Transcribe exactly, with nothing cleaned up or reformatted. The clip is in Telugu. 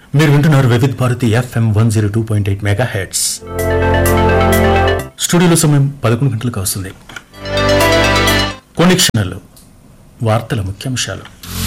మీరు వింటున్నారు Vividh Bharati FM one zero two point eight mega heads. స్టూడియోలో సమయం పదకొండు గంటలకు వస్తుంది. కొన్ని క్షణాల్లో వార్తల ముఖ్యాంశాలు.